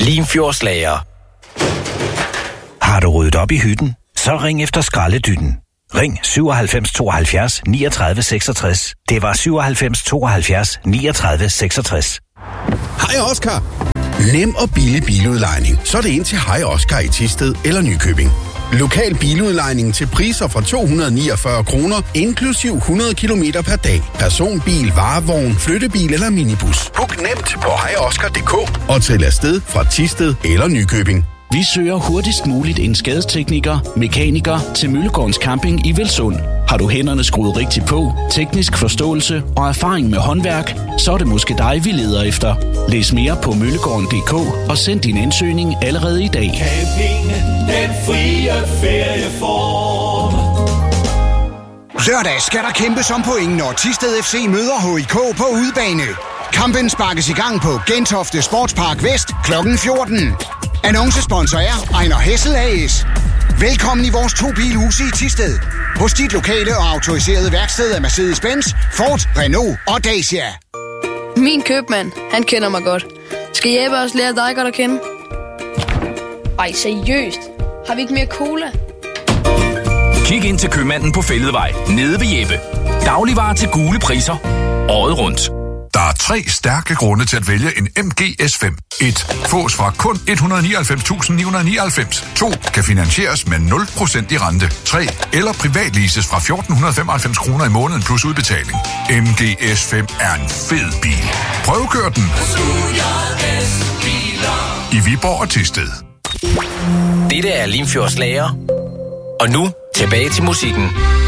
Limfjordslager. Har du ryddet op i hytten? Så ring efter skraldedytten. Ring 97 72 39 66. Det var 97 72 39 66. Hej Oscar. Nem og billig biludlejning. Så er det ind til Hej Oscar i Thisted eller Nykøbing. Lokal biludlejning til priser fra 249 kroner, inklusiv 100 kilometer per dag. Personbil, varevogn, flyttebil eller minibus. Book nemt på hejoscar.dk og til afsted fra Thisted eller Nykøbing. Vi søger hurtigst muligt en skadestekniker, mekaniker til Møllegårdens Camping i Velsund. Har du hænderne skruet rigtigt på, teknisk forståelse og erfaring med håndværk, så er det måske dig, vi leder efter. Læs mere på møllegården.dk og send din ansøgning allerede i dag. Camping, den frie ferieform. Lørdag skal der kæmpes om point, når Thisted FC møder HIK på udebane. Kampen sparkes i gang på Gentofte Sportspark Vest kl. 14. Annoncesponsor er Ejner Hessel AS. Velkommen i vores 2 bilhuse i Thisted. Hos dit lokale og autoriserede værksted af Mercedes-Benz, Ford, Renault og Dacia. Min købmand, han kender mig godt. Skal Jeppe også lære dig godt at kende? Ej, seriøst. Har vi ikke mere cola? Kig ind til købmanden på Fælledvej, nede ved Jeppe. Dagligvarer til gule priser. Året rundt. Der er 3 stærke grunde til at vælge en MG S5. 1. Fås fra kun 199.999. 2. Kan finansieres med 0% i rente. 3. Eller privatleases fra 1.495 kroner i måneden plus udbetaling. MG S5 er en fed bil. Prøvekør den. I Viborg og Thisted. Dette er Limfjordslager. Og nu tilbage til musikken.